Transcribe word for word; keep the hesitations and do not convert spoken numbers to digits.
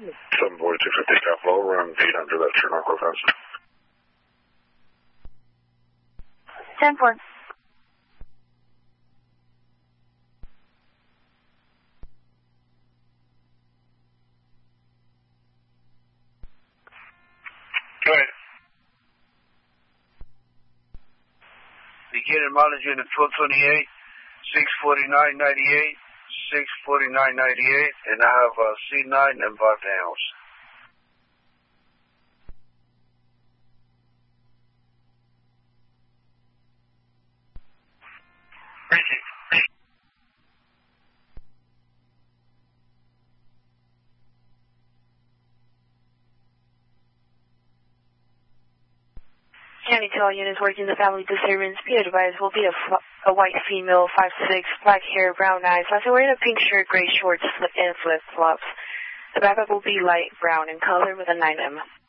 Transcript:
seven forty-two fifty staff low, run eight hundred, that's your narco fence. ten four. Go ahead. Beginning mileage unit twelve twenty-eight, six forty-nine ninety-eight, six forty-nine ninety-eight, and I have uh, C nine and five downs. County to all units working the family disturbance. Be advised will be a, a white female, five six, black hair, brown eyes. Also wearing a pink shirt, gray shorts, and flip flops. The backup will be light brown in color with a nine M.